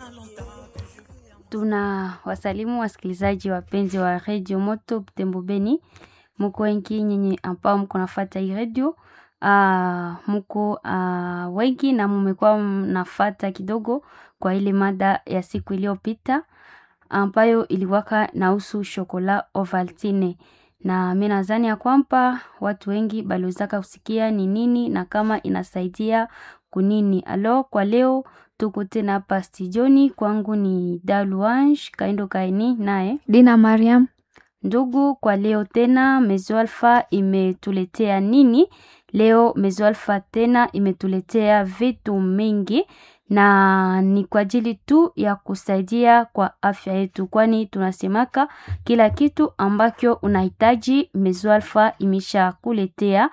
Tuna wasalimu wasikilizaji wapenzi wa Radio Moto Butembo Beni. Muko wengi nyinyi ambao mko nafuata hii radio. Muko wengi na mmekuwa mnafuata kidogo kwa ile mada ya siku iliyopita ambayo iliwaka na usu shokola Ovaltine. Na mimi nadhani ya kwamba watu wengi baliwezaka kusikia ni nini na kama inasaidia kunini. Alo kwa leo tuko tena hapa studioni, kwangu ni Daluange Kaindo Kaini naye Dina Mariam. Ndugu, kwa leo tena Mezo Alpha imetuletea nini? Leo Mezo Alpha tena imetuletea vitu mingi na ni kwa ajili tu ya kusaidia kwa afya yetu, kwani tunasemaka kila kitu ambacho unahitaji Mezo Alpha imesha kuletea,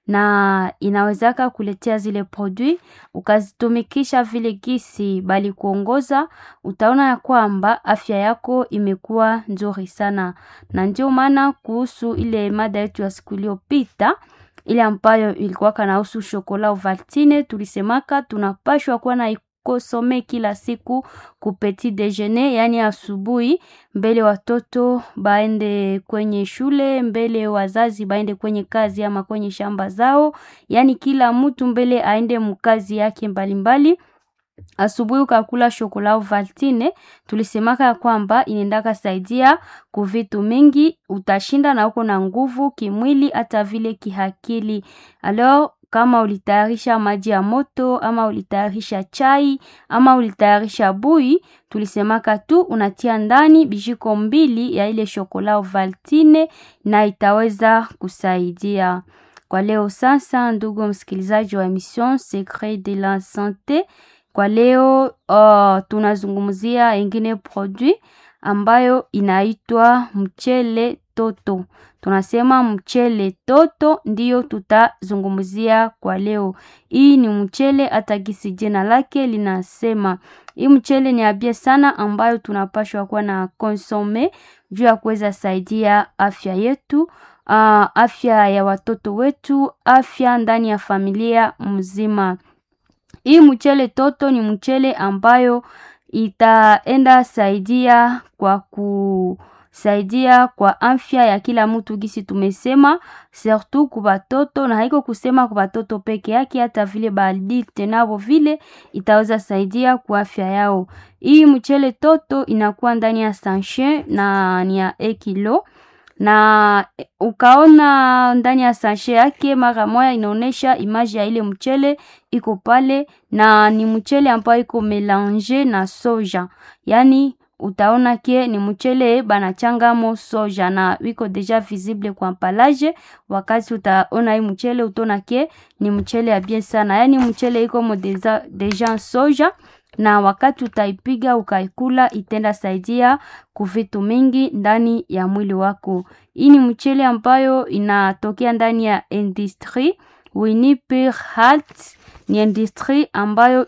na inawezaka kuletea zile produit ukazitumikisha vile gisi bali kuongoza, utaona ya kwamba afya yako imekuwa nzuri sana. Na ndio maana kuhusu ile mada yetu ya siku iliyopita, ile ambayo ilikuwa kanahusu shokola Ovaltine, tulisemaka tunapashwa kuwa na kosome kila siku ku petit déjeuner, yani asubuhi mbele watoto baende kwenye shule, mbele wazazi baende kwenye kazi ama kwenye shamba zao, yani kila mtu mbele aende mkazi yake mbalimbali. Asubuhi ukakula shokola Ovaltine, tulisemaka ya kwamba inaendaka saidia kuvitu mingi, utashinda na uko na nguvu kimwili hata vile kihakili. Alors kama ulitayarisha maji ya moto ama ulitayarisha chai ama ulitayarisha bui, tulisemaka tu unatia ndani bijiko 2 ya ile shokola Ovaltine na itaweza kusaidia. Kwa leo sasa, ndugu msikilizaji wa emission Secret de la Santé, kwa leo tunazungumzia ingine produit ambayo inaitwa mchele toto. Tunasema mchele toto ndiyo tutazungumzia kwa leo. Hii ni mchele hata gisi jina lake linasema. Hii mchele ni abie sana ambayo tunapashwa kuwa na konsome juu ya kuweza saidia afya yetu, afya ya watoto wetu, afya ndani ya familia mzima. Hii mchele toto ni mchele ambayo itaenda saidia kwa afya ya kila mtu gisi tumesema, surtout kwa watoto, na haiko kusema kwa watoto peke yake, hata vile baadulti nabo vile itaweza saidia kwa afya yao. Hii mchele toto inakuwa ndani ya sachet na ni ya 1 kilo. Na ukaona ndani ya sachet yake mara moja inaonesha image ya ile mchele iko pale, na ni mchele ambayo iko melange na soja. Yani utaona ke ni mchele banachangamo soja na wiko deja visible kwa mpalaje. Wakati utaona hii mchele utaona ke ni mchele ya bien sana. Yani mchele iko deja soja, na wakati utaipiga ukaikula itenda saidia kuvitu mingi ndani ya mwili wako. Hii ni mchele ambayo inatokea ndani ya industrie Winnipeg Halt. Ni industrie ambayo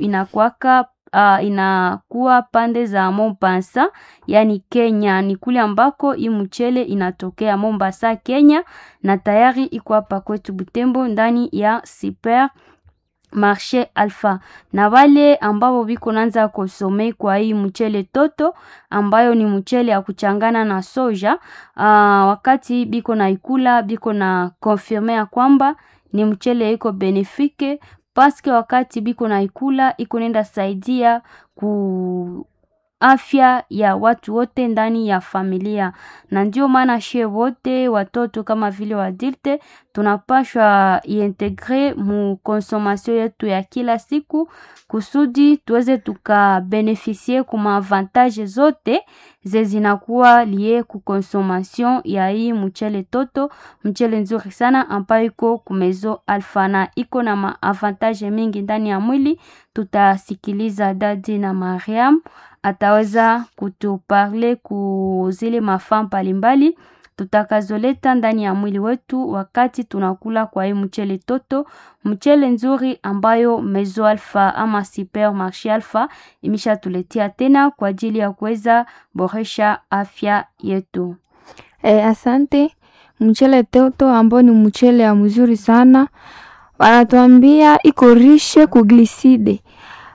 inakuwa pande za Mombasa, yani Kenya. Ni kule ambako hii mchele inatokea, Mombasa Kenya, na tayari iko hapa kwetu Butembo ndani ya Super Marché Alpha. Na wale ambao biko nanza kusome kwa hii mchele toto ambayo ni mchele ya kuchangana na soja, wakati biko na ikula biko na confirme ya kwamba ni mchele iko benefike, paske wakati biko na ikula iko nenda saidia ku afya ya watu wote ndani ya familia. Na ndio maana shie wote watoto kama vile waadilte tunapashwa iintegre mu consommation yetu ya kila siku, kusudi tuweze tukabenefisie kuma avantage zote zezinakuwa liye ku consommation ya hii mchele toto. Mchele nzuri sana ambayo iko kumezo Alpha na iko na maavantage mingi ndani ya mwili. Tutasikiliza Dadi na Mariam ataweza kutuparle kuzile mafaa mbalimbali tutakazoleta ndani ya mwili wetu wakati tunakula kwa hii mchele toto, mchele nzuri ambayo Mezo Alpha ama Super Marché Alpha imesha tuletea tena kwa ajili ya kuweza boresha afya yetu. Asante. Mchele toto ambao ni mchele ya mzuri sana, wanatuambia iko riche ku gliside.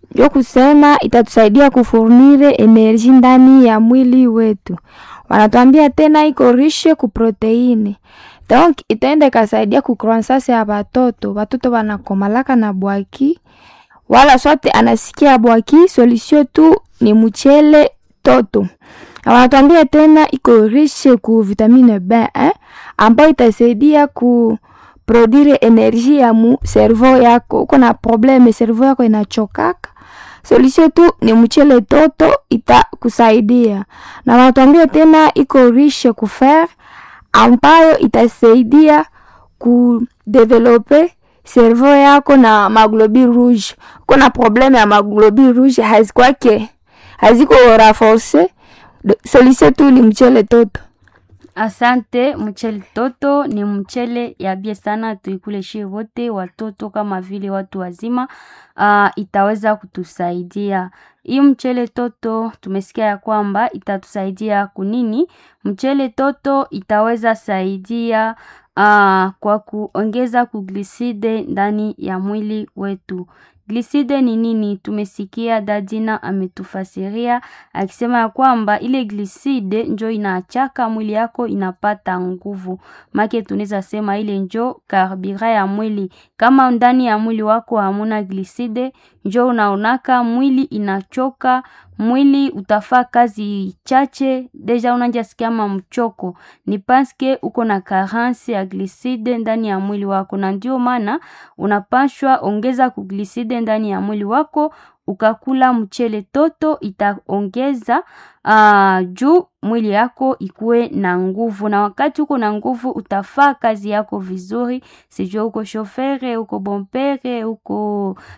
ndio kusema itatusaidia kufurnire enerji ndani ya mwili wetu. Wanatuambia tena iko riche ku proteine. Donc itaenda ikasaidia ku croissance ya watoto. Watoto wanakomalaka na bwaki. Wala sote anasikia bwaki, solution tu ni mchele toto. Wanatuambia tena iko riche ku vitamine B, ambayo itasaidia ku produire energie ya mu cerveau yako. Uko na probleme cerveau yako inachokaka, solution tu ni mchele toto itakusaidia. Na wanatuambia tena iko riche ku fer, ambayo itasaidia ku developer cerveau yako na maglobule rouge. Uko na probleme ya maglobule rouge haziko renforcer, solution tu ni mchele toto. Asante, mchele toto ni mchele ya bie sana, tuikule shie wote, watoto kama vile watu wazima. Itaweza kutusaidia. Hii mchele toto tumesikia ya kwamba itatusaidia kunini? Mchele toto itaweza saidia kwa kuongeza gliside ndani ya mwili wetu. Gliside ni nini? Tumesikia Dadina ametufasiria akisema ya kwamba ile gliside njo inaachaka mwili yako inapata nguvu. Make tunaweza sema ile njo karibira ya mwili. Kama ndani ya mwili wako hamuna gliside, njo unaonaka mwili inachoka, mwili utafaa kazi chache, deja unanja sikia mchoko. Ni paske uko na carence ya gliside ndani ya mwili wako, na ndio maana unapashwa ongeza gliside ndani ya mwili wako. Ukakula mchele toto itaongeza juu mwili yako ikue na nguvu, na wakati uko na nguvu utafaa kazi yako vizuri. Sijua uko shofere, uko bompere, uko